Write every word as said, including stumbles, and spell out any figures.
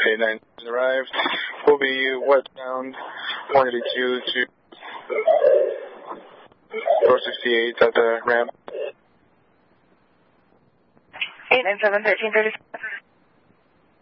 eight nine arrived. Will be westbound one eighty-two to four sixty-eight at the ramp. eight nine seven, thirteen thirty-five.